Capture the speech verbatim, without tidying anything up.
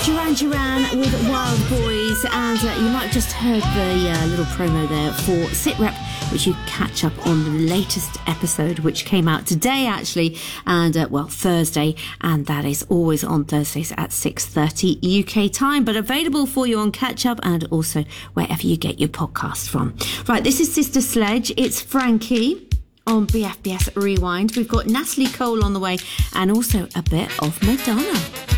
Duran Duran with Wild Boys, and uh, you might have just heard the uh, little promo there for SitRep, which you catch up on the latest episode, which came out today actually, and uh, well, Thursday, and that is always on Thursdays at six thirty U K time, but available for you on Catch Up and also wherever you get your podcast from. Right, this is Sister Sledge, it's Frankie on B F B S Rewind. We've got Natalie Cole on the way, and also a bit of Madonna.